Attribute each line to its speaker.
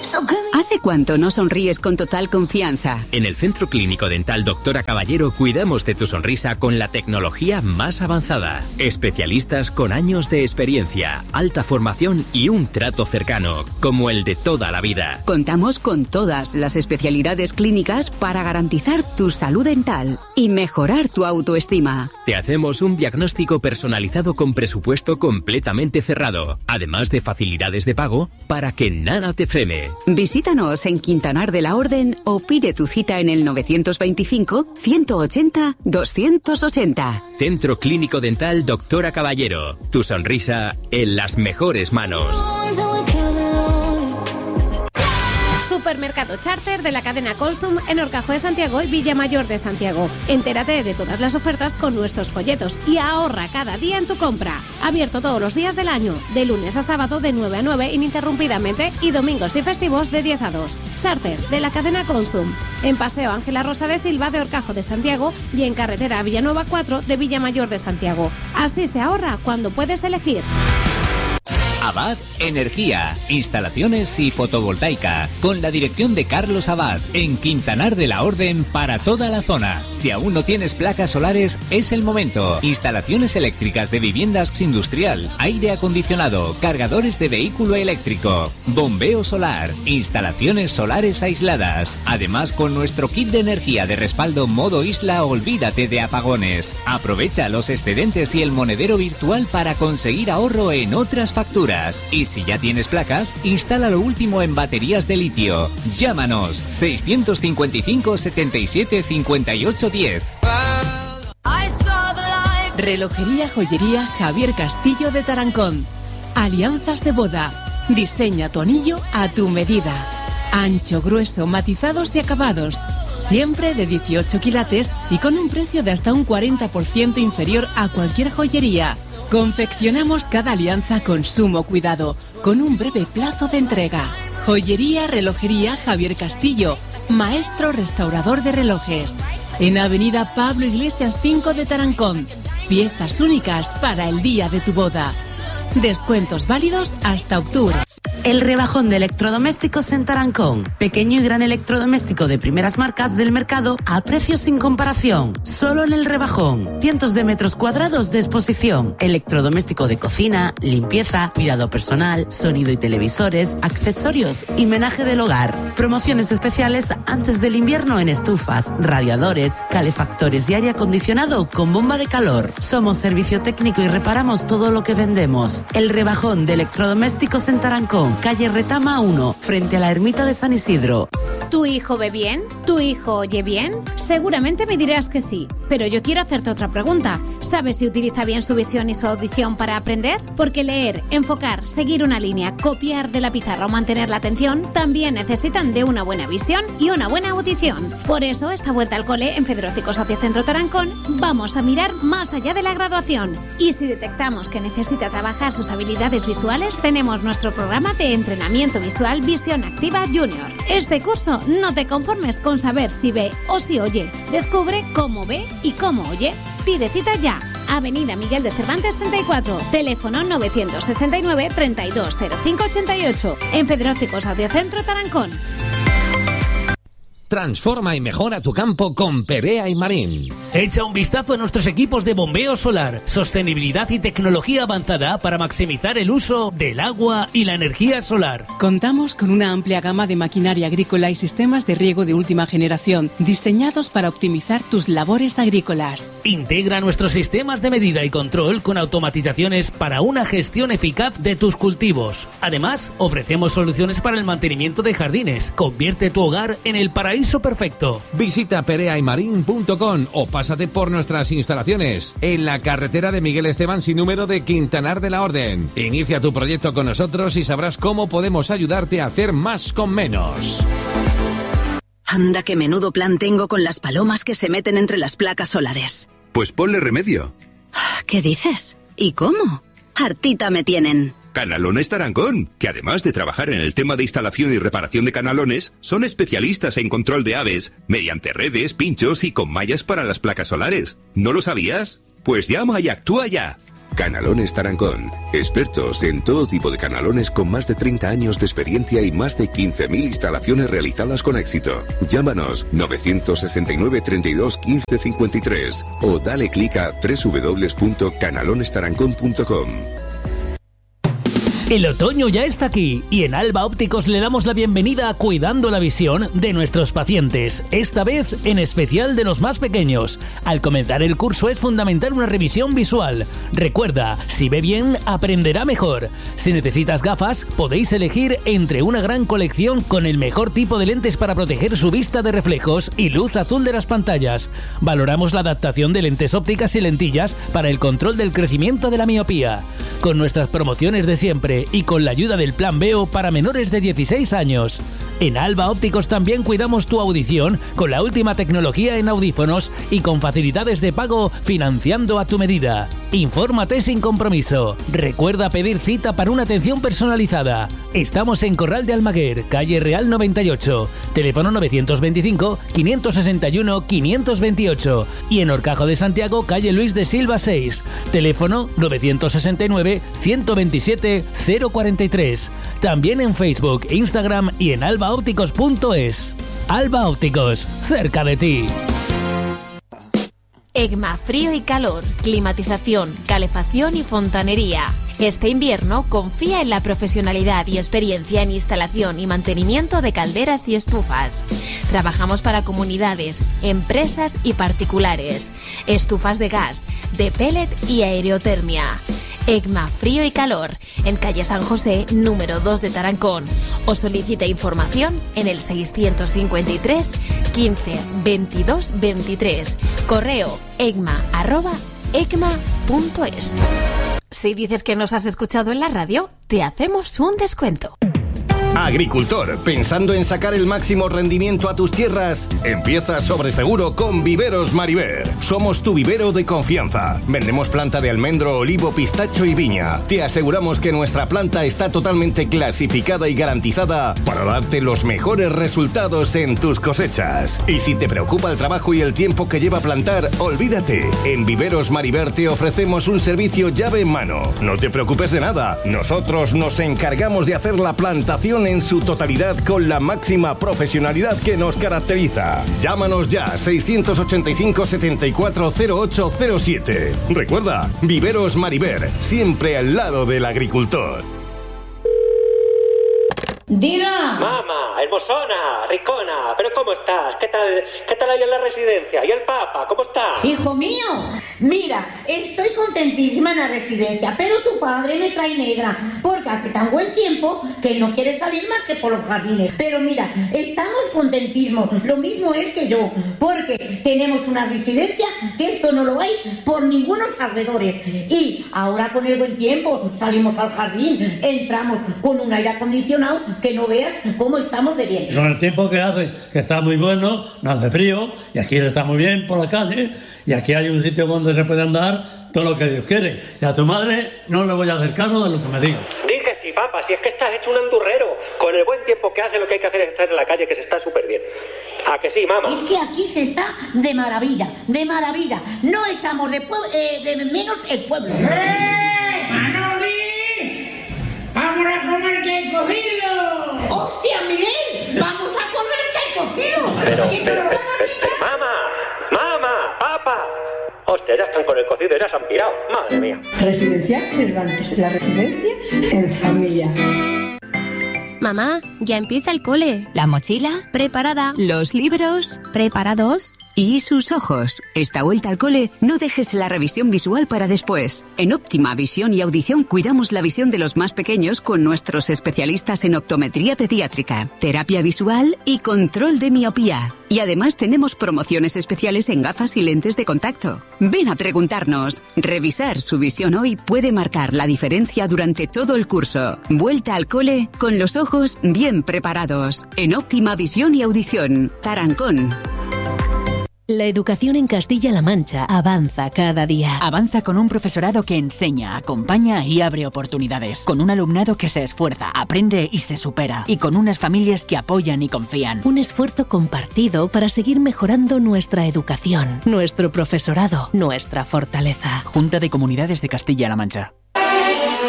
Speaker 1: ¿Hace cuánto no sonríes con total confianza?
Speaker 2: En el Centro Clínico Dental Dra. Caballero cuidamos de tu sonrisa con la tecnología más avanzada. Especialistas con años de experiencia, alta formación y un trato cercano, como el de toda la vida.
Speaker 1: Contamos con todas las especialidades clínicas para garantizar tu salud dental y mejorar tu autoestima.
Speaker 2: Te hacemos un diagnóstico personalizado con presupuesto completamente cerrado, además de facilidades de pago para que nada te frene.
Speaker 1: Visítanos en Quintanar de la Orden o pide tu cita en el 925-180-280.
Speaker 2: Centro Clínico Dental Dra. Caballero. Tu sonrisa en las mejores manos.
Speaker 3: Supermercado Charter de la cadena Consum en Horcajo de Santiago y Villamayor de Santiago. Entérate de todas las ofertas con nuestros folletos y ahorra cada día en tu compra. Abierto todos los días del año, de lunes a sábado de 9 a 9 ininterrumpidamente y domingos y festivos de 10 a 2. Charter de la cadena Consum en Paseo Ángela Rosa de Silva de Horcajo de Santiago y en Carretera Villanueva 4 de Villamayor de Santiago. Así se ahorra cuando puedes elegir.
Speaker 4: Abad Energía, instalaciones y fotovoltaica, con la dirección de Carlos Abad, en Quintanar de la Orden para toda la zona. Si aún no tienes placas solares, es el momento. Instalaciones eléctricas de viviendas industrial, aire acondicionado, cargadores de vehículo eléctrico, bombeo solar, instalaciones solares aisladas. Además, con nuestro kit de energía de respaldo modo isla, olvídate de apagones. Aprovecha los excedentes y el monedero virtual para conseguir ahorro en otras facturas. Y si ya tienes placas, instala lo último en baterías de litio. Llámanos 655 77 58 10.
Speaker 5: Relojería Joyería Javier Castillo de Tarancón. Alianzas de boda. Diseña tu anillo a tu medida. Ancho, grueso, matizados y acabados. Siempre de 18 quilates y con un precio de hasta un 40% inferior a cualquier joyería. Confeccionamos cada alianza con sumo cuidado, con un breve plazo de entrega. Joyería Relojería Javier Castillo, maestro restaurador de relojes. En Avenida Pablo Iglesias 5 de Tarancón. Piezas únicas para el día de tu boda. Descuentos válidos hasta octubre.
Speaker 6: El rebajón de electrodomésticos en Tarancón. Pequeño y gran electrodoméstico de primeras marcas del mercado a precios sin comparación. Solo en el rebajón. Cientos de metros cuadrados de exposición. Electrodoméstico de cocina, limpieza, cuidado personal, sonido y televisores, accesorios y menaje del hogar. Promociones especiales antes del invierno en estufas, radiadores, calefactores y aire acondicionado con bomba de calor. Somos servicio técnico y reparamos todo lo que vendemos. El rebajón de electrodomésticos en Tarancón. Calle Retama 1, frente a la ermita de San Isidro.
Speaker 3: ¿Tu hijo ve bien? ¿Tu hijo oye bien? Seguramente me dirás que sí, pero yo quiero hacerte otra pregunta. ¿Sabes si utiliza bien su visión y su audición para aprender? Porque leer, enfocar, seguir una línea, copiar de la pizarra o mantener la atención también necesitan de una buena visión y una buena audición. Por eso, esta vuelta al cole en Federótico Sociocentro Tarancón vamos a mirar más allá de la graduación. Y si detectamos que necesita trabajar sus habilidades visuales, tenemos nuestro programa de entrenamiento visual Visión Activa Junior. Este curso no te conformes con saber si ve o si oye. Descubre cómo ve y cómo oye. Pide cita ya. Avenida Miguel de Cervantes 34, teléfono 969 320588, en Federótico Sociocentro Tarancón.
Speaker 7: Transforma y mejora tu campo con Perea y Marín.
Speaker 8: Echa un vistazo a nuestros equipos de bombeo solar, sostenibilidad y tecnología avanzada para maximizar el uso del agua y la energía solar.
Speaker 5: Contamos con una amplia gama de maquinaria agrícola y sistemas de riego de última generación, diseñados para optimizar tus labores agrícolas.
Speaker 8: Integra nuestros sistemas de medida y control con automatizaciones para una gestión eficaz de tus cultivos. Además, ofrecemos soluciones para el mantenimiento de jardines. Convierte tu hogar en el paraíso perfecto.
Speaker 7: Visita pereaymarin.com o pásate por nuestras instalaciones en la carretera de Miguel Esteban sin número de Quintanar de la Orden. Inicia tu proyecto con nosotros y sabrás cómo podemos ayudarte a hacer más con menos.
Speaker 9: Anda, qué menudo plan tengo con las palomas que se meten entre las placas solares.
Speaker 10: Pues ponle remedio.
Speaker 9: ¿Qué dices? ¿Y cómo? Hartita me tienen.
Speaker 10: Canalones Tarancón, que además de trabajar en el tema de instalación y reparación de canalones, son especialistas en control de aves, mediante redes, pinchos y con mallas para las placas solares. ¿No lo sabías? Pues llama y actúa ya.
Speaker 11: Canalones Tarancón. Expertos en todo tipo de canalones con más de 30 años de experiencia y más de 15.000 instalaciones realizadas con éxito. Llámanos 969 32 15 53 o dale clic a www.canalonestarancón.com.
Speaker 8: El otoño ya está aquí y en Alba Ópticos le damos la bienvenida a Cuidando la Visión de nuestros pacientes, esta vez en especial de los más pequeños. Al comenzar el curso es fundamental una revisión visual. Recuerda, si ve bien, aprenderá mejor. Si necesitas gafas, podéis elegir entre una gran colección con el mejor tipo de lentes para proteger su vista de reflejos y luz azul de las pantallas. Valoramos la adaptación de lentes ópticas y lentillas para el control del crecimiento de la miopía. Con nuestras promociones de siempre y con la ayuda del Plan Veo para menores de 16 años. En Alba Ópticos también cuidamos tu audición con la última tecnología en audífonos y con facilidades de pago financiando a tu medida. Infórmate sin compromiso. Recuerda pedir cita para una atención personalizada. Estamos en Corral de Almaguer, calle Real 98, teléfono 925 561 528 y en Horcajo de Santiago, calle Luis de Silva 6, teléfono 969 127 043. También en Facebook, Instagram y en albaópticos.es. Alba Ópticos, cerca de ti.
Speaker 12: EGMA Frío y Calor, climatización, calefacción y fontanería. Este invierno confía en la profesionalidad y experiencia en instalación y mantenimiento de calderas y estufas. Trabajamos para comunidades, empresas y particulares. Estufas de gas, de pellet y aerotermia. EGMA Frío y Calor, en calle San José, número 2 de Tarancón. O solicita información en el 653 15 22 23. Correo egma@egma.es. Si dices que nos has escuchado en la radio, te hacemos un descuento.
Speaker 13: Agricultor, ¿pensando en sacar el máximo rendimiento a tus tierras? Empieza sobre seguro con Viveros Mariver. Somos tu vivero de confianza. Vendemos planta de almendro, olivo, pistacho y viña. Te aseguramos que nuestra planta está totalmente clasificada y garantizada para darte los mejores resultados en tus cosechas. Y si te preocupa el trabajo y el tiempo que lleva plantar, olvídate. En Viveros Mariver te ofrecemos un servicio llave en mano. No te preocupes de nada. Nosotros nos encargamos de hacer la plantación en su totalidad con la máxima profesionalidad que nos caracteriza. Llámanos ya, 685 740807. Recuerda, Viveros Mariver, siempre al lado del agricultor.
Speaker 14: ¡Diga!
Speaker 15: Mamá, hermosona, ricona, ¿pero cómo estás? ¿Qué tal ahí en la residencia? ¿Y el Papa, cómo está?
Speaker 14: ¡Hijo mío! Mira, estoy contentísima en la residencia, pero tu padre me trae negra, porque hace tan buen tiempo que no quiere salir más que por los jardines. Pero mira, estamos contentísimos, lo mismo él que yo, porque tenemos una residencia que esto no lo hay por ningunos alrededores. Y ahora con el buen tiempo salimos al jardín, entramos con un aire acondicionado que no veas cómo estamos de bien.
Speaker 16: Con el tiempo que hace, que está muy bueno, no hace frío, y aquí está muy bien por la calle, y aquí hay un sitio donde se puede andar todo lo que Dios quiere. Y a tu madre no le voy a hacer caso de lo que me diga.
Speaker 15: Di que sí, papá, si es que estás hecho un andurrero. Con el buen tiempo que hace, lo que hay que hacer es estar en la calle, que se está súper bien. ¿A que sí, mamá?
Speaker 14: Es que aquí se está de maravilla, de maravilla. No echamos de menos el pueblo.
Speaker 17: ¡Manoli! ¡Vamos a comer que hay cocido!
Speaker 14: ¡Hostia, Miguel! ¡Vamos a comer que hay cocido!
Speaker 15: Pero, mamá, papá. Hostia, ya están con el cocido, ya se han pirado. Madre mía.
Speaker 18: Residencia Cervantes, la residencia en familia.
Speaker 19: Mamá, ya empieza el cole.
Speaker 1: ¿La mochila?
Speaker 19: Preparada.
Speaker 1: ¿Los libros?
Speaker 19: ¿Preparados?
Speaker 1: ¿Y sus ojos? Esta vuelta al cole, no dejes la revisión visual para después. En Óptima Visión y Audición cuidamos la visión de los más pequeños con nuestros especialistas en optometría pediátrica, terapia visual y control de miopía. Y además tenemos promociones especiales en gafas y lentes de contacto. Ven a preguntarnos. Revisar su visión hoy puede marcar la diferencia durante todo el curso. Vuelta al cole con los ojos bien preparados. En Óptima Visión y Audición, Tarancón.
Speaker 20: La educación en Castilla-La Mancha avanza cada día.
Speaker 21: Avanza con un profesorado que enseña, acompaña y abre oportunidades. Con un alumnado que se esfuerza, aprende y se supera. Y con unas familias que apoyan y confían.
Speaker 20: Un esfuerzo compartido para seguir mejorando nuestra educación, nuestro profesorado, nuestra fortaleza.
Speaker 21: Junta de Comunidades de Castilla-La Mancha.